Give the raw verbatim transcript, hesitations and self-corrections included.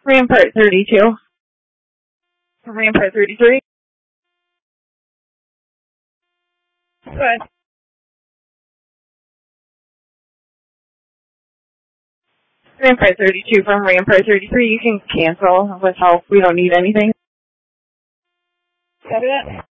Rampart thirty-two. Rampart thirty-three. Go ahead. Rampart thirty-two from Rampart thirty-three. You can cancel with help. We don't need anything. Copy that.